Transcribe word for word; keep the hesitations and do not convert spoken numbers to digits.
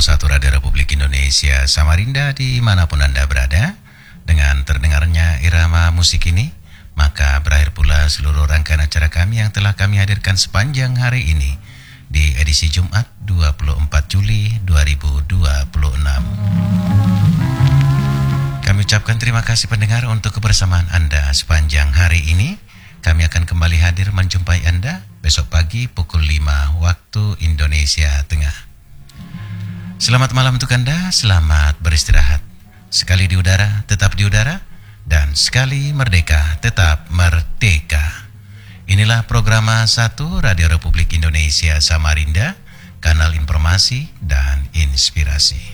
satu Radio Republik Indonesia Samarinda dimanapun Anda berada. Dengan terdengarnya irama musik ini, maka berakhir pula seluruh rangkaian acara kami yang telah kami hadirkan sepanjang hari ini di edisi Jumat dua puluh empat Juli dua ribu dua puluh enam. Kami ucapkan terima kasih pendengar untuk kebersamaan Anda sepanjang hari ini. Kami akan kembali hadir menjumpai Anda besok pagi pukul lima waktu Indonesia Tengah. Selamat malam untuk Anda, selamat beristirahat. Sekali di udara, tetap di udara, dan sekali merdeka, tetap merdeka. Inilah program satu Radio Republik Indonesia Samarinda, kanal informasi dan inspirasi.